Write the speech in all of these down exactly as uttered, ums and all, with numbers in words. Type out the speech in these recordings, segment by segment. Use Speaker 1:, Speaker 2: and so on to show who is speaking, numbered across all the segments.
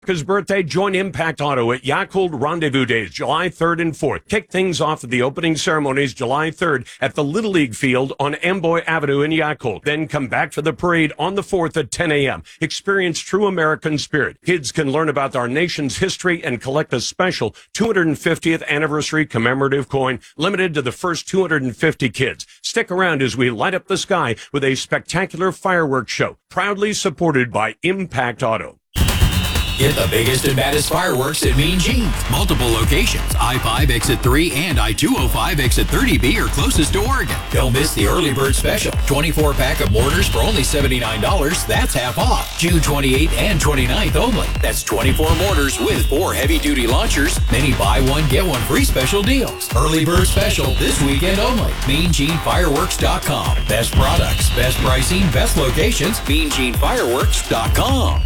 Speaker 1: His birthday, join Impact Auto at Yakult Rendezvous Days, July third and fourth. Kick things off at the opening ceremonies July third at the Little League Field on Amboy Avenue in Yakult. Then come back for the parade on the fourth at ten a.m. Experience true American spirit. Kids can learn about our nation's history and collect a special two hundred fiftieth anniversary commemorative coin limited to the first two hundred fifty kids. Stick around as we light up the sky with a spectacular fireworks show, proudly supported by Impact Auto.
Speaker 2: Get the biggest and baddest fireworks at Mean Gene's. Multiple locations. I five, Exit three, and I two oh five, Exit thirty B are closest to Oregon. Don't miss the early bird special. twenty-four pack of mortars for only seventy-nine dollars. That's half off. June twenty-eighth and twenty-ninth only. That's twenty-four mortars with four heavy-duty launchers. Many buy one, get one free special deals. Early bird special this weekend only. Mean Gene Fireworks dot com. Best products, best pricing, best locations. Mean Gene Fireworks dot com.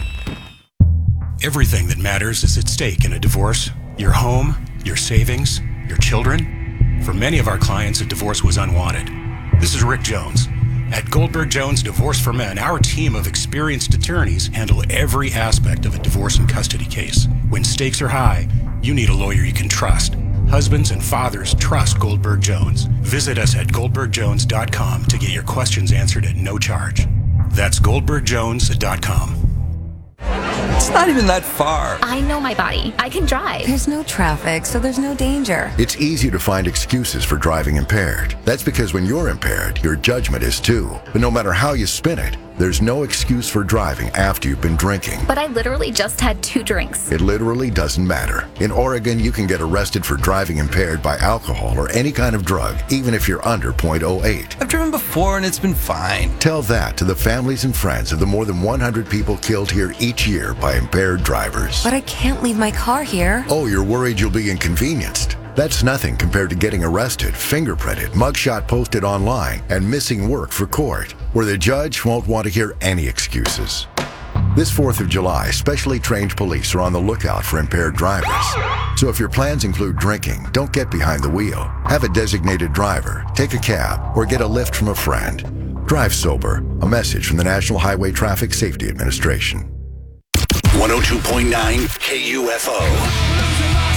Speaker 3: Everything that matters is at stake in a divorce. Your home, your savings, your children. For many of our clients, a divorce was unwanted. This is Rick Jones. At Goldberg Jones Divorce for Men, our team of experienced attorneys handle every aspect of a divorce and custody case. When stakes are high, you need a lawyer you can trust. Husbands and fathers trust Goldberg Jones. Visit us at goldberg jones dot com to get your questions answered at no charge. That's goldberg jones dot com.
Speaker 4: It's not even that far.
Speaker 5: I know my body. I can drive.
Speaker 6: There's no traffic, so there's no danger.
Speaker 7: It's easy to find excuses for driving impaired. That's because when you're impaired, your judgment is too. But no matter how you spin it, there's no excuse for driving after you've been drinking.
Speaker 5: But I literally just had two drinks.
Speaker 7: It literally doesn't matter. In Oregon, you can get arrested for driving impaired by alcohol or any kind of drug, even if you're under point oh eight.
Speaker 4: I've driven before and it's been fine.
Speaker 7: Tell that to the families and friends of the more than one hundred people killed here each year by impaired drivers.
Speaker 6: But I can't leave my car here.
Speaker 7: Oh, you're worried you'll be inconvenienced? That's nothing compared to getting arrested, fingerprinted, mugshot posted online, and missing work for court, where the judge won't want to hear any excuses. This fourth of July, specially trained police are on the lookout for impaired drivers. So if your plans include drinking, don't get behind the wheel. Have a designated driver, take a cab, or get a lift from a friend. Drive sober. A message from the National Highway Traffic Safety Administration.
Speaker 8: one oh two point nine K U F O.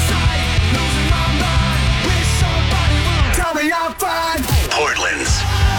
Speaker 8: Portland's